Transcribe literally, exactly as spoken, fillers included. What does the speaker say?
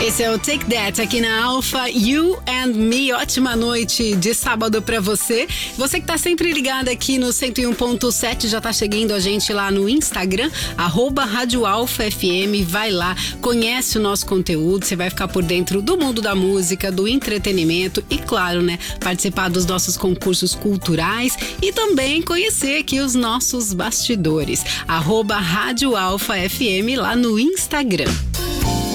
Esse é o Take That aqui na Alpha, You and Me. Ótima noite de sábado pra você. Você que tá sempre ligado aqui no cento e um ponto sete, já tá chegando a gente lá no Instagram, arroba Rádio Alpha F M. Vai lá, conhece o nosso conteúdo, você vai ficar por dentro do mundo da música, do entretenimento e, claro, né, participar dos nossos concursos culturais e também conhecer aqui os nossos bastidores. Arroba Rádio Alpha F M lá no Instagram.